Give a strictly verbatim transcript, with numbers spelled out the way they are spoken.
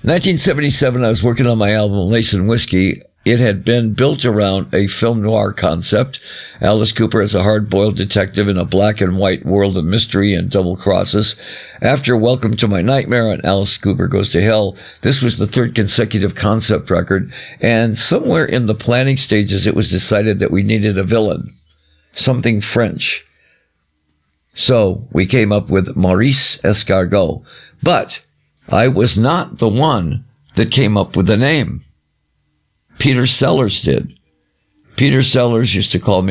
nineteen seventy-seven, I was working on my album, Lace and Whiskey. It had been built around a film noir concept. Alice Cooper as a hard-boiled detective in a black and white world of mystery and double crosses. After Welcome to My Nightmare and Alice Cooper Goes to Hell, this was the third consecutive concept record. And somewhere in the planning stages, it was decided that we needed a villain, something French. So we came up with Maurice Escargot. But I was not the one that came up with the name. Peter Sellers did. Peter Sellers used to call me